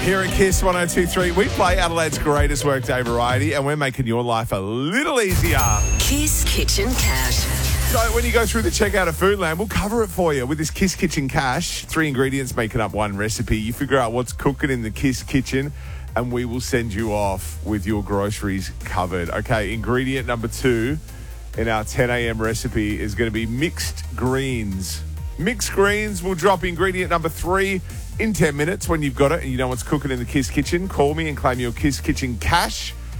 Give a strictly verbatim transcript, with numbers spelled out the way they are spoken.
Here at Kiss one oh two point three, we play Adelaide's greatest workday variety, and we're making your life a little easier. Kiss Kitchen Cash. So when you go through the checkout of Foodland, we'll cover it for you with this Kiss Kitchen Cash. Three ingredients making up one recipe. You figure out what's cooking in the Kiss Kitchen, and we will send you off with your groceries covered. Okay, ingredient number two in our ten a.m. recipe is going to be mixed greens. Mixed greens will drop ingredient number three in ten minutes when you've got it and you know what's cooking in the Kiss Kitchen. Call me and claim your Kiss Kitchen Cash.